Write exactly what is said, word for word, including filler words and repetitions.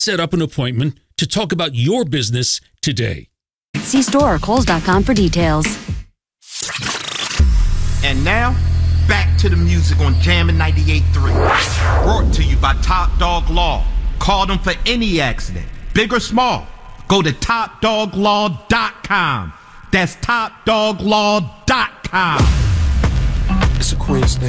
Set up an appointment to talk about your business today. See store or Kohl's dot com for details. And now, back to the music on Jammin' ninety-eight point three. Brought to you by Top Dog Law. Call them for any accident, big or small. Go to top dog law dot com. That's top dog law dot com. It's a Queens thing.